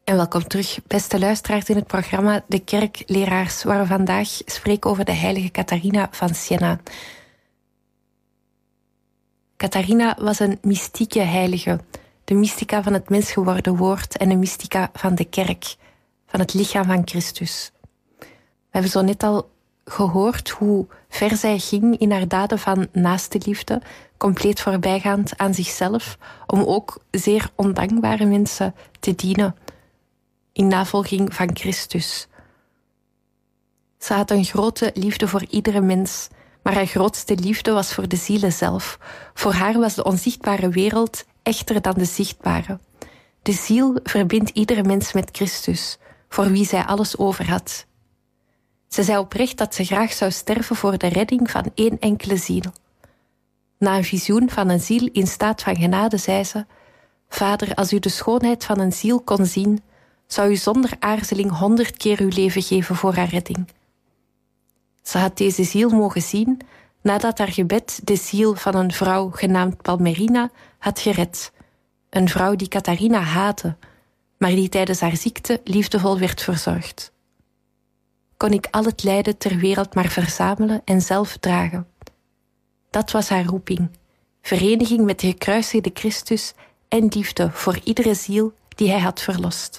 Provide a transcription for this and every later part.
En welkom terug, beste luisteraars, in het programma De Kerkleraars, waar we vandaag spreken over de heilige Catharina van Siena. Catharina was een mystieke heilige, de mystica van het mensgeworden woord en de mystica van de kerk, van het lichaam van Christus. We hebben zo net al gehoord hoe ver zij ging in haar daden van naaste liefde, compleet voorbijgaand aan zichzelf, om ook zeer ondankbare mensen te dienen in navolging van Christus. Ze had een grote liefde voor iedere mens, maar haar grootste liefde was voor de zielen zelf. Voor haar was de onzichtbare wereld echter dan de zichtbare. De ziel verbindt iedere mens met Christus, voor wie zij alles over had. Ze zei oprecht dat ze graag zou sterven voor de redding van één enkele ziel. Na een visioen van een ziel in staat van genade zei ze: Vader, als u de schoonheid van een ziel kon zien, zou u zonder aarzeling 100 keer uw leven geven voor haar redding. Ze had deze ziel mogen zien nadat haar gebed de ziel van een vrouw genaamd Palmerina had gered. Een vrouw die Catharina haatte, maar die tijdens haar ziekte liefdevol werd verzorgd. Kon ik al het lijden ter wereld maar verzamelen en zelf dragen. Dat was haar roeping, vereniging met de gekruisigde Christus en liefde voor iedere ziel die hij had verlost.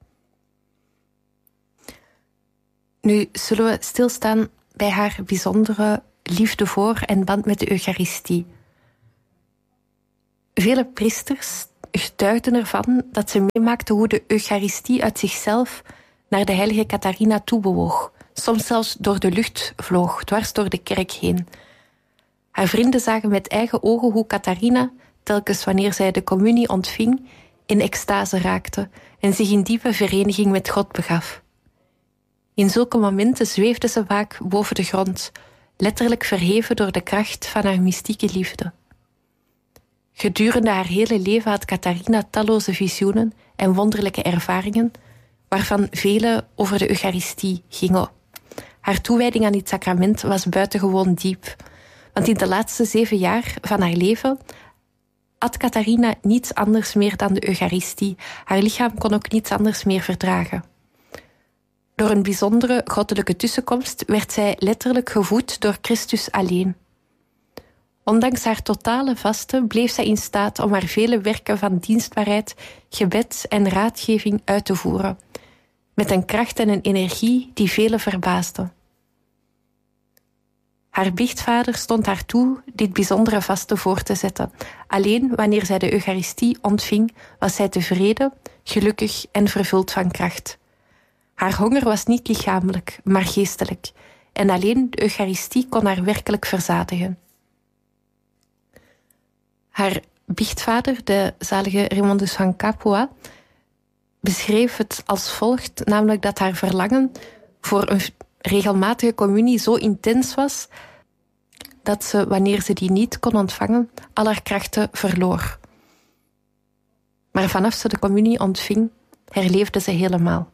Nu zullen we stilstaan bij haar bijzondere liefde voor en band met de Eucharistie. Vele priesters getuigden ervan dat ze meemaakten hoe de Eucharistie uit zichzelf naar de heilige Catharina toebewoog, soms zelfs door de lucht vloog, dwars door de kerk heen. Haar vrienden zagen met eigen ogen hoe Catharina, telkens wanneer zij de communie ontving, in extase raakte en zich in diepe vereniging met God begaf. In zulke momenten zweefde ze vaak boven de grond, letterlijk verheven door de kracht van haar mystieke liefde. Gedurende haar hele leven had Catharina talloze visioenen en wonderlijke ervaringen, waarvan vele over de Eucharistie gingen. Haar toewijding aan dit sacrament was buitengewoon diep, want in de laatste 7 jaar van haar leven had Catharina niets anders meer dan de Eucharistie. Haar lichaam kon ook niets anders meer verdragen. Door een bijzondere goddelijke tussenkomst werd zij letterlijk gevoed door Christus alleen. Ondanks haar totale vasten bleef zij in staat om haar vele werken van dienstbaarheid, gebed en raadgeving uit te voeren, met een kracht en een energie die velen verbaasden. Haar biechtvader stond haar toe dit bijzondere vasten voor te zetten. Alleen wanneer zij de Eucharistie ontving, was zij tevreden, gelukkig en vervuld van kracht. Haar honger was niet lichamelijk, maar geestelijk, en alleen de Eucharistie kon haar werkelijk verzadigen. Haar biechtvader, de zalige Raymondus van Capua, beschreef het als volgt, namelijk dat haar verlangen voor een regelmatige communie zo intens was dat ze, wanneer ze die niet kon ontvangen, al haar krachten verloor. Maar vanaf ze de communie ontving, herleefde ze helemaal.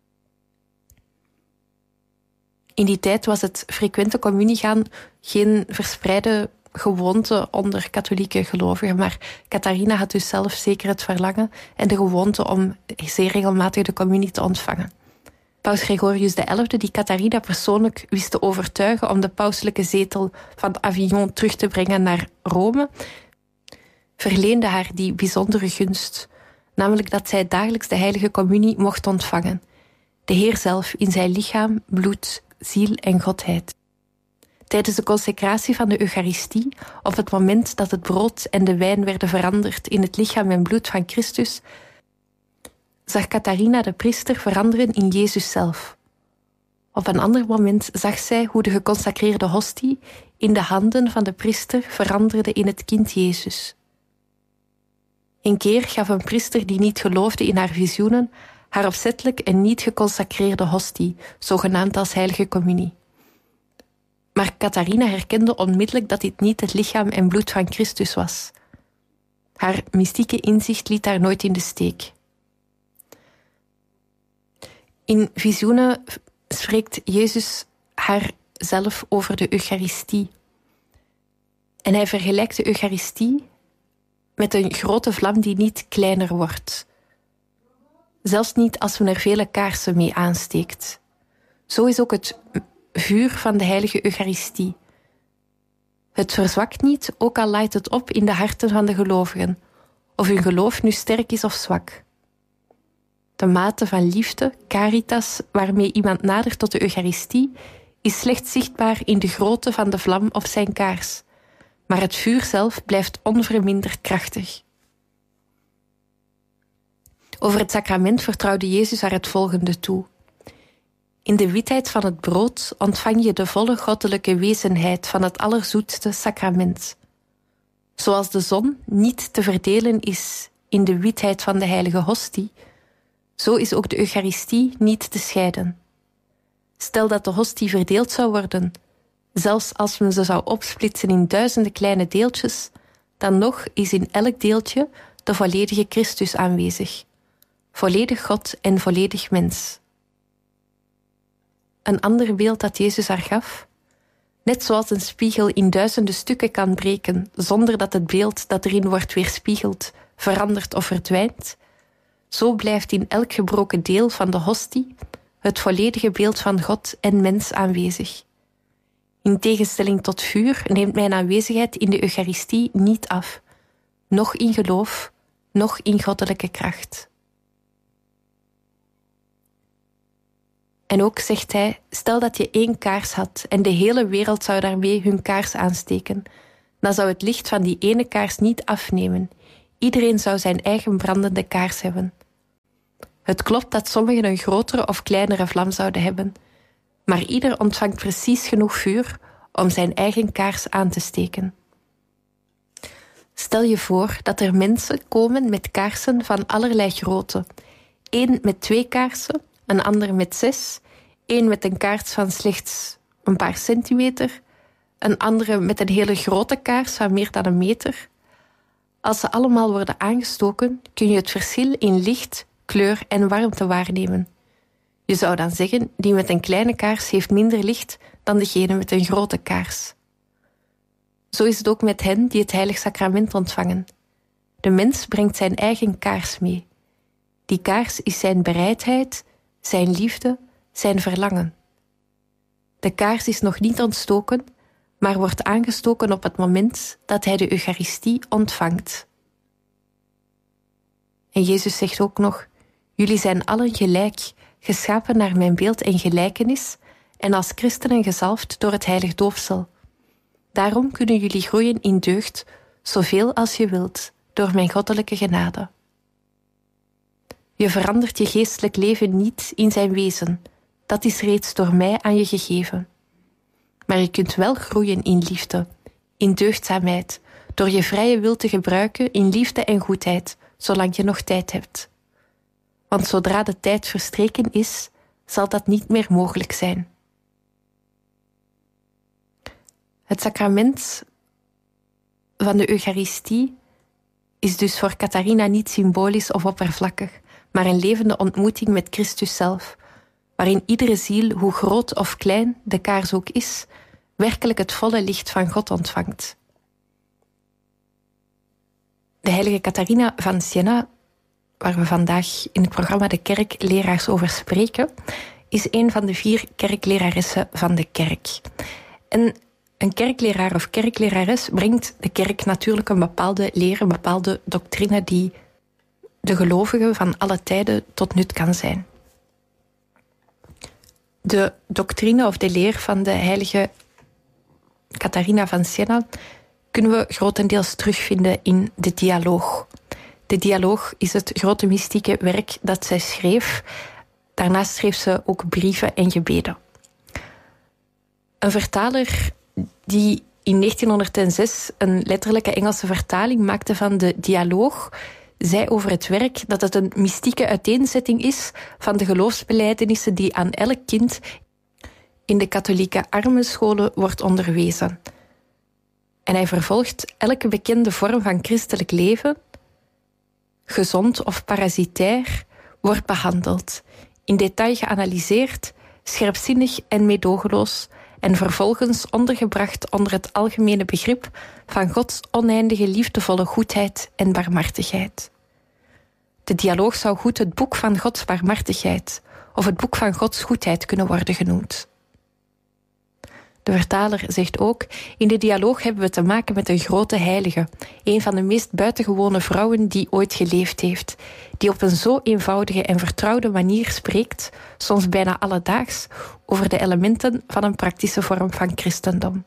In die tijd was het frequente communiegaan geen verspreide gewoonte onder katholieke gelovigen, maar Catharina had dus zelf zeker het verlangen en de gewoonte om zeer regelmatig de communie te ontvangen. Paus Gregorius XI, die Catharina persoonlijk wist te overtuigen om de pauselijke zetel van Avignon terug te brengen naar Rome, verleende haar die bijzondere gunst, namelijk dat zij dagelijks de heilige communie mocht ontvangen. De Heer zelf in zijn lichaam, bloed, ziel en godheid. Tijdens de consecratie van de Eucharistie, op het moment dat het brood en de wijn werden veranderd in het lichaam en bloed van Christus, zag Catharina de priester veranderen in Jezus zelf. Op een ander moment zag zij hoe de geconsacreerde hostie in de handen van de priester veranderde in het kind Jezus. Een keer gaf een priester die niet geloofde in haar visioenen haar opzettelijk een niet geconsacreerde hostie, zogenaamd als heilige communie. Maar Catharina herkende onmiddellijk dat dit niet het lichaam en bloed van Christus was. Haar mystieke inzicht liet haar nooit in de steek. In visioenen spreekt Jezus haar zelf over de Eucharistie. En hij vergelijkt de Eucharistie met een grote vlam die niet kleiner wordt. zelfs niet als men er vele kaarsen mee aansteekt. Zo is ook het vuur van de heilige Eucharistie. Het verzwakt niet, ook al laait het op in de harten van de gelovigen, of hun geloof nu sterk is of zwak. De mate van liefde, caritas, waarmee iemand nadert tot de Eucharistie, is slechts zichtbaar in de grootte van de vlam op zijn kaars, maar het vuur zelf blijft onverminderd krachtig. Over het sacrament vertrouwde Jezus haar het volgende toe. In de witheid van het brood ontvang je de volle goddelijke wezenheid van het allerzoetste sacrament. Zoals de zon niet te verdelen is in de witheid van de heilige hostie, zo is ook de Eucharistie niet te scheiden. Stel dat de hostie verdeeld zou worden, zelfs als men ze zou opsplitsen in duizenden kleine deeltjes, dan nog is in elk deeltje de volledige Christus aanwezig. Volledig God en volledig mens. Een ander beeld dat Jezus haar gaf: net zoals een spiegel in duizenden stukken kan breken zonder dat het beeld dat erin wordt weerspiegeld verandert of verdwijnt, zo blijft in elk gebroken deel van de hostie het volledige beeld van God en mens aanwezig. In tegenstelling tot vuur neemt mijn aanwezigheid in de Eucharistie niet af, noch in geloof, noch in goddelijke kracht. En ook zegt hij, stel dat je 1 kaars had en de hele wereld zou daarmee hun kaars aansteken, dan zou het licht van die ene kaars niet afnemen. Iedereen zou zijn eigen brandende kaars hebben. Het klopt dat sommigen een grotere of kleinere vlam zouden hebben, maar ieder ontvangt precies genoeg vuur om zijn eigen kaars aan te steken. Stel je voor dat er mensen komen met kaarsen van allerlei grootte. 1 met 2 kaarsen, een ander met 6, 1 met een kaars van slechts een paar centimeter, een andere met een hele grote kaars van meer dan 1 meter. Als ze allemaal worden aangestoken, kun je het verschil in licht, kleur en warmte waarnemen. Je zou dan zeggen, die met een kleine kaars heeft minder licht dan degene met een grote kaars. Zo is het ook met hen die het heilig sacrament ontvangen. De mens brengt zijn eigen kaars mee. Die kaars is zijn bereidheid, zijn liefde, zijn verlangen. De kaars is nog niet ontstoken, maar wordt aangestoken op het moment dat hij de Eucharistie ontvangt. En Jezus zegt ook nog, jullie zijn allen gelijk, geschapen naar mijn beeld en gelijkenis en als christenen gezalfd door het heilig doopsel. Daarom kunnen jullie groeien in deugd, zoveel als je wilt, door mijn goddelijke genade. Je verandert je geestelijk leven niet in zijn wezen, dat is reeds door mij aan je gegeven. Maar je kunt wel groeien in liefde, in deugdzaamheid, door je vrije wil te gebruiken in liefde en goedheid, zolang je nog tijd hebt. Want zodra de tijd verstreken is, zal dat niet meer mogelijk zijn. Het sacrament van de Eucharistie is dus voor Catharina niet symbolisch of oppervlakkig, maar een levende ontmoeting met Christus zelf, waarin iedere ziel, hoe groot of klein de kaars ook is, werkelijk het volle licht van God ontvangt. De heilige Catharina van Siena, waar we vandaag in het programma de kerkleraars over spreken, is een van de 4 kerkleraressen van de kerk. En een kerkleraar of kerklerares brengt de kerk natuurlijk een bepaalde leer, een bepaalde doctrine die de gelovigen van alle tijden tot nut kan zijn. De doctrine of de leer van de heilige Catharina van Siena kunnen we grotendeels terugvinden in de dialoog. De dialoog is het grote mystieke werk dat zij schreef. Daarnaast schreef ze ook brieven en gebeden. Een vertaler die in 1906 een letterlijke Engelse vertaling maakte van de dialoog, zei over het werk dat het een mystieke uiteenzetting is van de geloofsbelijdenissen die aan elk kind in de katholieke armenscholen wordt onderwezen. En hij vervolgt elke bekende vorm van christelijk leven, gezond of parasitair, wordt behandeld, in detail geanalyseerd, scherpzinnig en meedogenloos, en vervolgens ondergebracht onder het algemene begrip van Gods oneindige liefdevolle goedheid en barmhartigheid. De dialoog zou goed het boek van Gods barmhartigheid of het boek van Gods goedheid kunnen worden genoemd. De vertaler zegt ook: in de dialoog hebben we te maken met een grote heilige, een van de meest buitengewone vrouwen die ooit geleefd heeft, die op een zo eenvoudige en vertrouwde manier spreekt, soms bijna alledaags, over de elementen van een praktische vorm van christendom.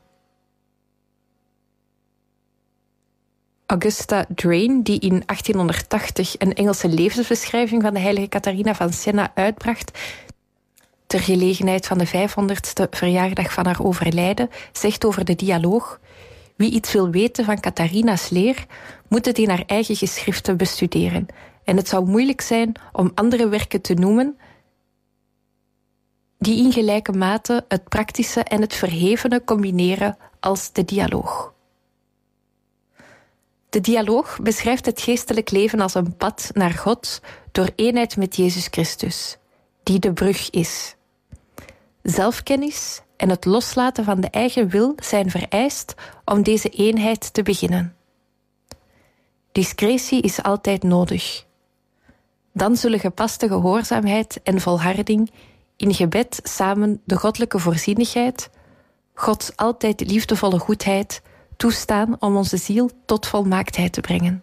Augusta Drain, die in 1880 een Engelse levensbeschrijving van de heilige Catharina van Siena uitbracht, ter gelegenheid van de 500ste verjaardag van haar overlijden, zegt over de dialoog: wie iets wil weten van Catharina's leer, moet het in haar eigen geschriften bestuderen. En het zou moeilijk zijn om andere werken te noemen die in gelijke mate het praktische en het verhevene combineren als de dialoog. De dialoog beschrijft het geestelijk leven als een pad naar God door eenheid met Jezus Christus, die de brug is. Zelfkennis en het loslaten van de eigen wil zijn vereist om deze eenheid te beginnen. Discretie is altijd nodig. Dan zullen gepaste gehoorzaamheid en volharding in gebed samen de goddelijke voorzienigheid, Gods altijd liefdevolle goedheid, toestaan om onze ziel tot volmaaktheid te brengen.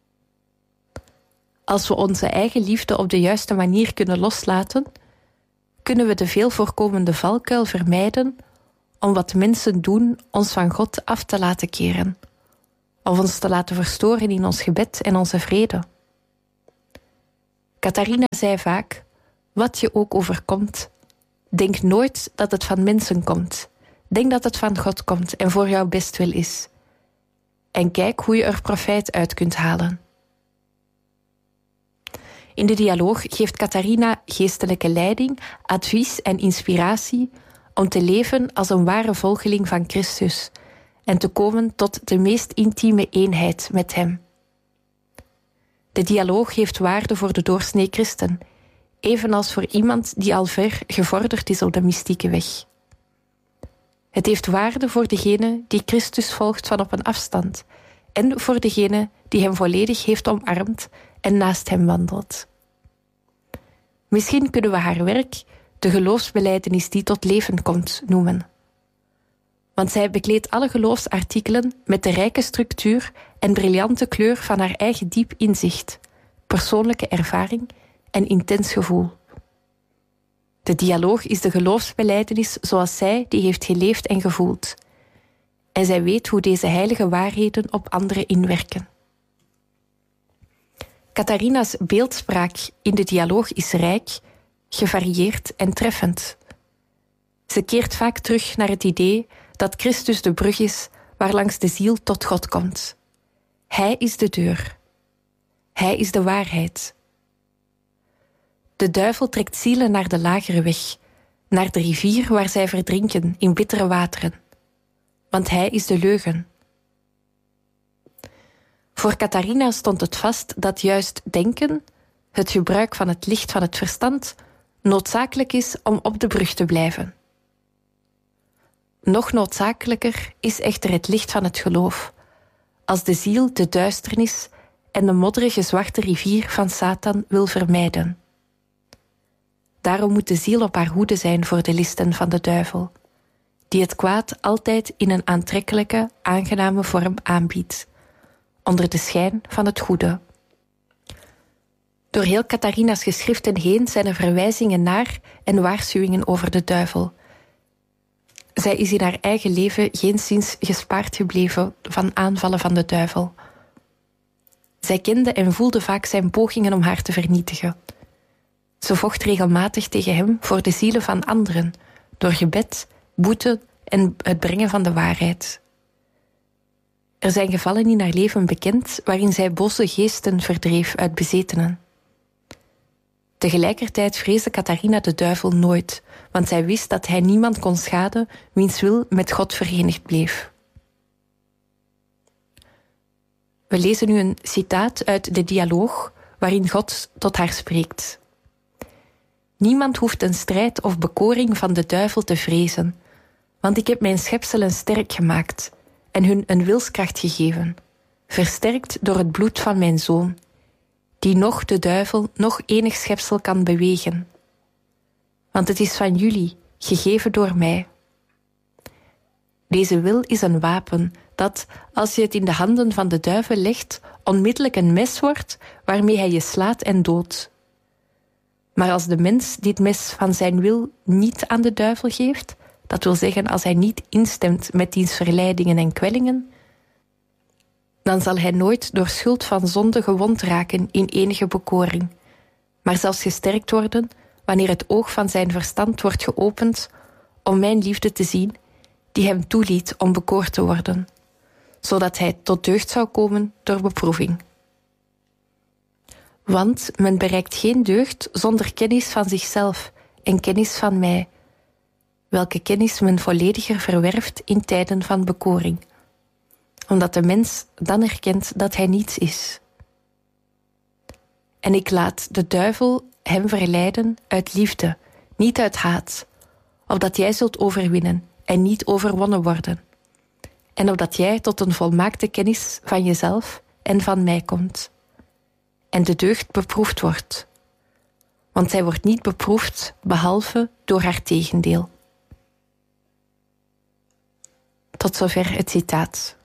Als we onze eigen liefde op de juiste manier kunnen loslaten, kunnen we de veel voorkomende valkuil vermijden om wat mensen doen ons van God af te laten keren, of ons te laten verstoren in ons gebed en onze vrede. Catharina zei vaak: wat je ook overkomt, denk nooit dat het van mensen komt. Denk dat het van God komt en voor jouw bestwil is. En kijk hoe je er profijt uit kunt halen. In de dialoog geeft Catharina geestelijke leiding, advies en inspiratie om te leven als een ware volgeling van Christus en te komen tot de meest intieme eenheid met Hem. De dialoog heeft waarde voor de doorsnee christen, evenals voor iemand die al ver gevorderd is op de mystieke weg. Het heeft waarde voor degene die Christus volgt van op een afstand en voor degene die Hem volledig heeft omarmd en naast Hem wandelt. Misschien kunnen we haar werk de geloofsbelijdenis die tot leven komt noemen. Want zij bekleedt alle geloofsartikelen met de rijke structuur en briljante kleur van haar eigen diep inzicht, persoonlijke ervaring en intens gevoel. De dialoog is de geloofsbelijdenis zoals zij die heeft geleefd en gevoeld. En zij weet hoe deze heilige waarheden op anderen inwerken. Catharina's beeldspraak in de dialoog is rijk, gevarieerd en treffend. Ze keert vaak terug naar het idee dat Christus de brug is waarlangs de ziel tot God komt. Hij is de deur. Hij is de waarheid. De duivel trekt zielen naar de lagere weg, naar de rivier waar zij verdrinken in bittere wateren. Want hij is de leugen. Voor Catharina stond het vast dat juist denken, het gebruik van het licht van het verstand, noodzakelijk is om op de brug te blijven. Nog noodzakelijker is echter het licht van het geloof, als de ziel de duisternis en de modderige zwarte rivier van Satan wil vermijden. Daarom moet de ziel op haar hoede zijn voor de listen van de duivel, die het kwaad altijd in een aantrekkelijke, aangename vorm aanbiedt, onder de schijn van het goede. Door heel Catharina's geschriften heen zijn er verwijzingen naar en waarschuwingen over de duivel. Zij is in haar eigen leven geenszins gespaard gebleven van aanvallen van de duivel. Zij kende en voelde vaak zijn pogingen om haar te vernietigen. Ze vocht regelmatig tegen hem voor de zielen van anderen, door gebed, boete en het brengen van de waarheid. Er zijn gevallen in haar leven bekend waarin zij boze geesten verdreef uit bezetenen. Tegelijkertijd vreesde Catharina de duivel nooit, want zij wist dat hij niemand kon schaden wiens wil met God verenigd bleef. We lezen nu een citaat uit de dialoog waarin God tot haar spreekt. Niemand hoeft een strijd of bekoring van de duivel te vrezen, want ik heb mijn schepselen sterk gemaakt en hun een wilskracht gegeven, versterkt door het bloed van mijn Zoon, die noch de duivel, noch enig schepsel kan bewegen. Want het is van jullie, gegeven door mij. Deze wil is een wapen dat, als je het in de handen van de duivel legt, onmiddellijk een mes wordt waarmee hij je slaat en doodt. Maar als de mens dit mes van zijn wil niet aan de duivel geeft, dat wil zeggen als hij niet instemt met diens verleidingen en kwellingen, dan zal hij nooit door schuld van zonde gewond raken in enige bekoring, maar zelfs gesterkt worden wanneer het oog van zijn verstand wordt geopend om mijn liefde te zien, die hem toeliet om bekoord te worden, zodat hij tot deugd zou komen door beproeving. Want men bereikt geen deugd zonder kennis van zichzelf en kennis van mij, welke kennis men vollediger verwerft in tijden van bekoring, omdat de mens dan erkent dat hij niets is. En ik laat de duivel hem verleiden uit liefde, niet uit haat, opdat jij zult overwinnen en niet overwonnen worden, en opdat jij tot een volmaakte kennis van jezelf en van mij komt, en de deugd beproefd wordt, want zij wordt niet beproefd behalve door haar tegendeel. Tot zover het citaat.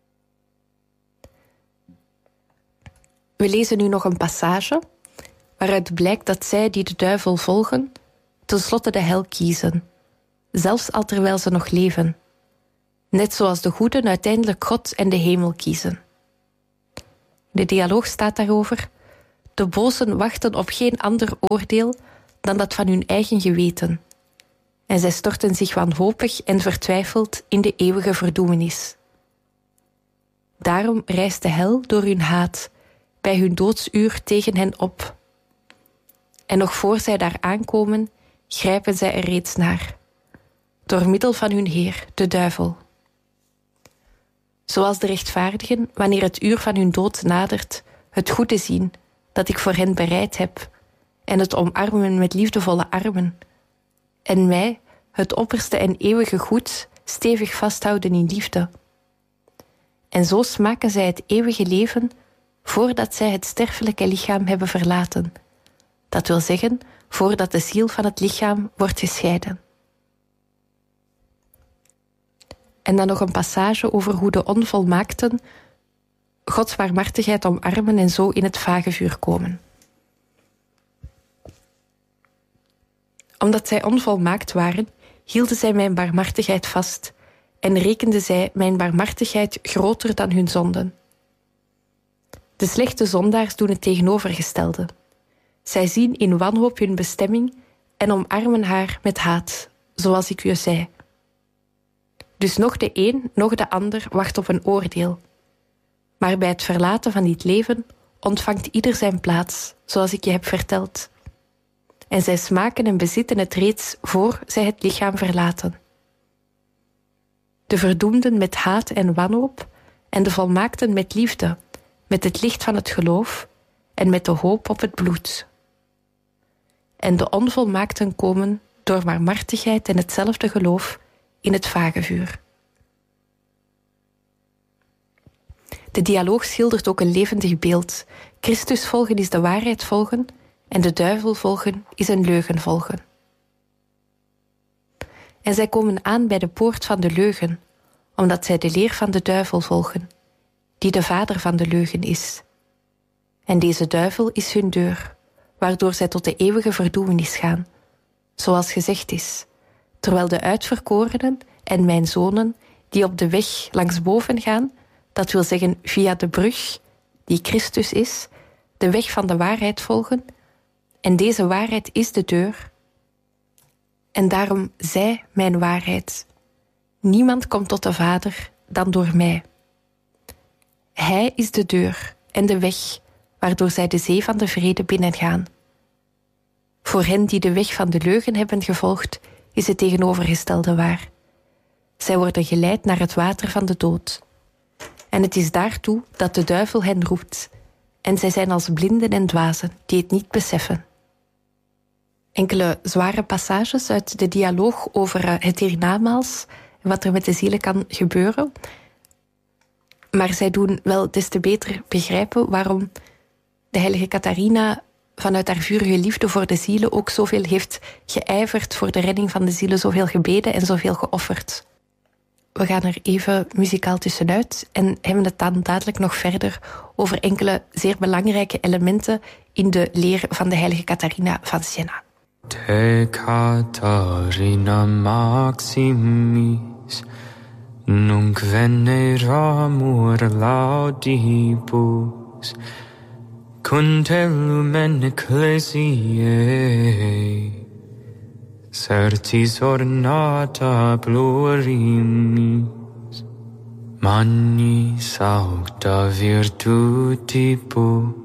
We lezen nu nog een passage waaruit blijkt dat zij die de duivel volgen, tenslotte de hel kiezen, zelfs al terwijl ze nog leven, net zoals de goeden uiteindelijk God en de hemel kiezen. De dialoog staat daarover: de bozen wachten op geen ander oordeel dan dat van hun eigen geweten, en zij storten zich wanhopig en vertwijfeld in de eeuwige verdoemenis. Daarom rijst de hel door hun haat bij hun doodsuur tegen hen op. En nog voor zij daar aankomen, grijpen zij er reeds naar, door middel van hun heer, de duivel. Zoals de rechtvaardigen, wanneer het uur van hun dood nadert, het goede zien dat ik voor hen bereid heb, en het omarmen met liefdevolle armen, en mij, het opperste en eeuwige goed, stevig vasthouden in liefde. En zo smaken zij het eeuwige leven voordat zij het sterfelijke lichaam hebben verlaten. Dat wil zeggen, voordat de ziel van het lichaam wordt gescheiden. En dan nog een passage over hoe de onvolmaakten Gods barmhartigheid omarmen en zo in het vagevuur komen. Omdat zij onvolmaakt waren, hielden zij mijn barmhartigheid vast en rekenden zij mijn barmhartigheid groter dan hun zonden. De slechte zondaars doen het tegenovergestelde. Zij zien in wanhoop hun bestemming en omarmen haar met haat, zoals ik u zei. Dus nog de een, nog de ander wacht op een oordeel. Maar bij het verlaten van dit leven ontvangt ieder zijn plaats, zoals ik je heb verteld. En zij smaken en bezitten het reeds voor zij het lichaam verlaten. De verdoemden met haat en wanhoop en de volmaakten met liefde, met het licht van het geloof en met de hoop op het bloed. En de onvolmaakten komen door barmhartigheid en hetzelfde geloof in het vagevuur. De dialoog schildert ook een levendig beeld. Christus volgen is de waarheid volgen en de duivel volgen is een leugen volgen. En zij komen aan bij de poort van de leugen, omdat zij de leer van de duivel volgen, die de vader van de leugen is. En deze duivel is hun deur, waardoor zij tot de eeuwige verdoemenis gaan, zoals gezegd is, terwijl de uitverkorenen en mijn zonen, die op de weg langs boven gaan, dat wil zeggen via de brug, die Christus is, de weg van de waarheid volgen, en deze waarheid is de deur. En daarom zij mijn waarheid. Niemand komt tot de Vader dan door mij. Hij is de deur en de weg, waardoor zij de zee van de vrede binnengaan. Voor hen die de weg van de leugen hebben gevolgd, is het tegenovergestelde waar. Zij worden geleid naar het water van de dood. En het is daartoe dat de duivel hen roept, en zij zijn als blinden en dwazen die het niet beseffen. Enkele zware passages uit de dialoog over het hiernamaals en wat er met de zielen kan gebeuren. Maar zij doen wel des te beter begrijpen waarom de heilige Catharina vanuit haar vurige liefde voor de zielen ook zoveel heeft geijverd voor de redding van de zielen, zoveel gebeden en zoveel geofferd. We gaan er even muzikaal tussenuit en hebben het dan dadelijk nog verder over enkele zeer belangrijke elementen in de leer van de heilige Catharina van Siena. Te Catharina maximis nunc veneramur laudibus Cundellum en ecclesiae certis ornata glorimis magnis aucta virtutibus